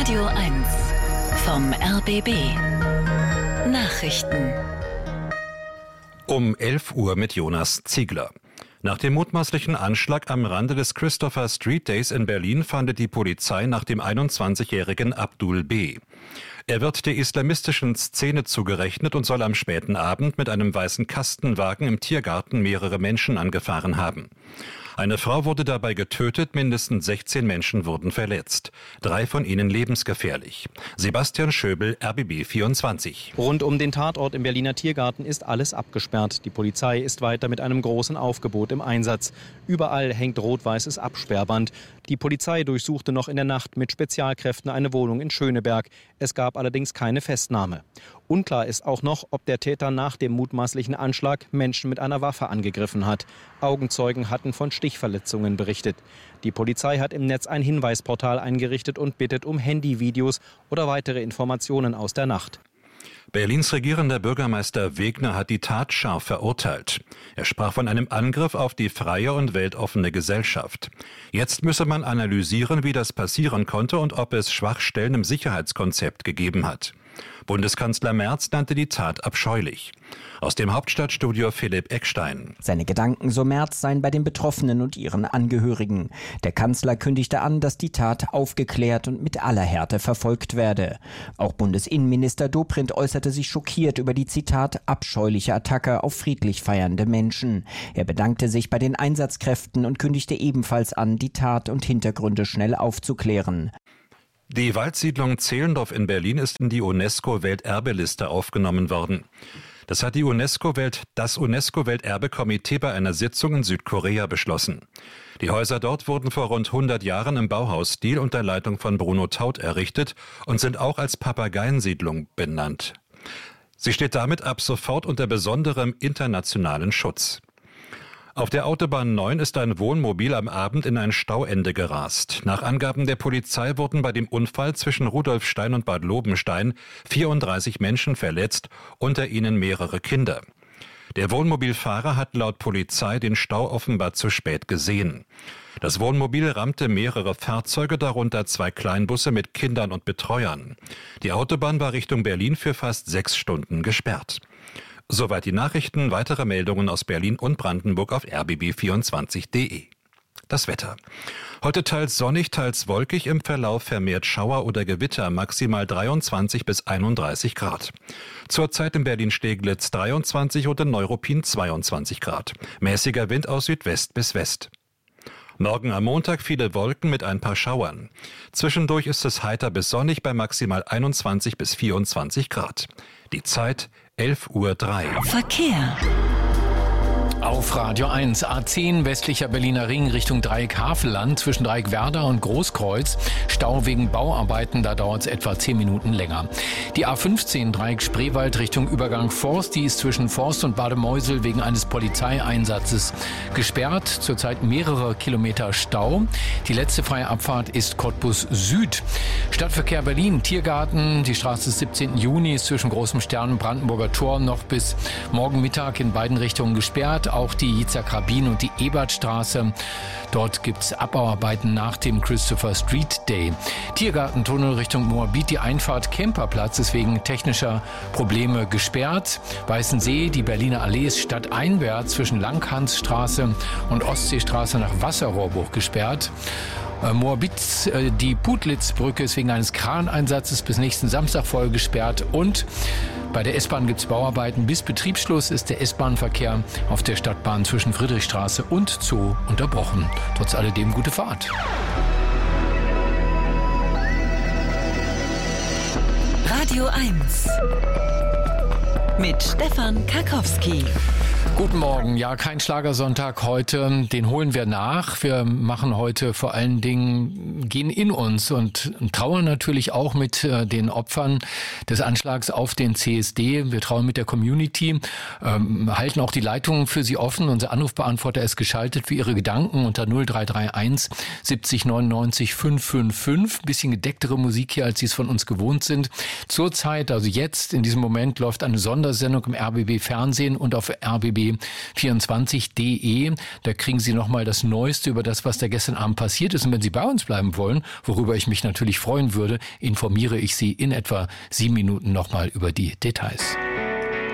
Radio 1 vom RBB Nachrichten. Um 11 Uhr mit Jonas Ziegler. Nach dem mutmaßlichen Anschlag am Rande des Christopher Street Days in Berlin fahndet die Polizei nach dem 21-jährigen Abdul B. Er wird der islamistischen Szene zugerechnet und soll am späten Abend mit einem weißen Kastenwagen im Tiergarten mehrere Menschen angefahren haben. Eine Frau wurde dabei getötet, mindestens 16 Menschen wurden verletzt. 3 von ihnen lebensgefährlich. Sebastian Schöbel, RBB 24. Rund um den Tatort im Berliner Tiergarten ist alles abgesperrt. Die Polizei ist weiter mit einem großen Aufgebot im Einsatz. Überall hängt rot-weißes Absperrband. Die Polizei durchsuchte noch in der Nacht mit Spezialkräften eine Wohnung in Schöneberg. Es gab allerdings keine Festnahme. Unklar ist auch noch, ob der Täter nach dem mutmaßlichen Anschlag Menschen mit einer Waffe angegriffen hat. Augenzeugen hatten von Stichverletzungen berichtet. Die Polizei hat im Netz ein Hinweisportal eingerichtet und bittet um Handyvideos oder weitere Informationen aus der Nacht. Berlins regierender Bürgermeister Wegner hat die Tat scharf verurteilt. Er sprach von einem Angriff auf die freie und weltoffene Gesellschaft. Jetzt müsse man analysieren, wie das passieren konnte und ob es Schwachstellen im Sicherheitskonzept gegeben hat. Bundeskanzler Merz nannte die Tat abscheulich. Aus dem Hauptstadtstudio Philipp Eckstein. Seine Gedanken, so Merz, seien bei den Betroffenen und ihren Angehörigen. Der Kanzler kündigte an, dass die Tat aufgeklärt und mit aller Härte verfolgt werde. Auch Bundesinnenminister Dobrindt äußerte sich schockiert über die, Zitat, abscheuliche Attacke auf friedlich feiernde Menschen. Er bedankte sich bei den Einsatzkräften und kündigte ebenfalls an, die Tat und Hintergründe schnell aufzuklären. Die Waldsiedlung Zehlendorf in Berlin ist in die UNESCO-Welterbeliste aufgenommen worden. Das hat das UNESCO-Welterbekomitee bei einer Sitzung in Südkorea beschlossen. Die Häuser dort wurden vor rund 100 Jahren im Bauhausstil unter Leitung von Bruno Taut errichtet und sind auch als Papageiensiedlung benannt. Sie steht damit ab sofort unter besonderem internationalen Schutz. Auf der Autobahn 9 ist ein Wohnmobil am Abend in ein Stauende gerast. Nach Angaben der Polizei wurden bei dem Unfall zwischen Rudolfstein und Bad Lobenstein 34 Menschen verletzt, unter ihnen mehrere Kinder. Der Wohnmobilfahrer hat laut Polizei den Stau offenbar zu spät gesehen. Das Wohnmobil rammte mehrere Fahrzeuge, darunter 2 Kleinbusse mit Kindern und Betreuern. Die Autobahn war Richtung Berlin für fast 6 Stunden gesperrt. Soweit die Nachrichten, weitere Meldungen aus Berlin und Brandenburg auf rbb24.de. Das Wetter. Heute teils sonnig, teils wolkig, im Verlauf vermehrt Schauer oder Gewitter, maximal 23 bis 31 Grad. Zurzeit in Berlin-Steglitz 23 und in Neuruppin 22 Grad. Mäßiger Wind aus Südwest bis West. Morgen am Montag viele Wolken mit ein paar Schauern. Zwischendurch ist es heiter bis sonnig bei maximal 21 bis 24 Grad. Die Zeit 11:03 Uhr. Verkehr. Auf Radio 1, A10 westlicher Berliner Ring Richtung Dreieck Havelland zwischen Dreieck Werder und Großkreuz. Stau wegen Bauarbeiten, da dauert es etwa 10 Minuten länger. Die A15 Dreieck Spreewald Richtung Übergang Forst, die ist zwischen Forst und Bademeusel wegen eines Polizeieinsatzes gesperrt. Zurzeit mehrere Kilometer Stau. Die letzte freie Abfahrt ist Cottbus Süd. Stadtverkehr Berlin, Tiergarten, die Straße des 17. Juni ist zwischen Großem Stern und Brandenburger Tor noch bis morgen Mittag in beiden Richtungen gesperrt. Auch die Yitzhak Rabin und die Ebertstraße. Dort gibt es Abbauarbeiten nach dem Christopher Street Day. Tiergartentunnel Richtung Moabit, die Einfahrt Kemperplatz ist wegen technischer Probleme gesperrt. Weißensee, die Berliner Allee ist stadteinwärts zwischen Langhansstraße und Ostseestraße nach Wasserrohrbruch gesperrt. Moabit, die Putlitz-Brücke ist wegen eines Kraneinsatzes bis nächsten Samstag voll gesperrt und bei der S-Bahn gibt es Bauarbeiten. Bis Betriebsschluss ist der S-Bahn-Verkehr auf der Stadtbahn zwischen Friedrichstraße und Zoo unterbrochen. Trotz alledem gute Fahrt. Radio 1 mit Stefan Karkowski. Guten Morgen. Ja, kein Schlagersonntag heute. Den holen wir nach. Wir machen heute vor allen Dingen, gehen in uns und trauern natürlich auch mit den Opfern des Anschlags auf den CSD. Wir trauern mit der Community, halten auch die Leitungen für Sie offen. Unser Anrufbeantworter ist geschaltet für Ihre Gedanken unter 0331 70 99 555. Bisschen gedecktere Musik hier, als Sie es von uns gewohnt sind. Zurzeit, also jetzt, in diesem Moment, läuft eine Sondersendung im RBB Fernsehen und auf RBB rbb24.de. Da kriegen Sie nochmal das Neueste über das, was da gestern Abend passiert ist. Und wenn Sie bei uns bleiben wollen, worüber ich mich natürlich freuen würde, informiere ich Sie in etwa 7 Minuten nochmal über die Details.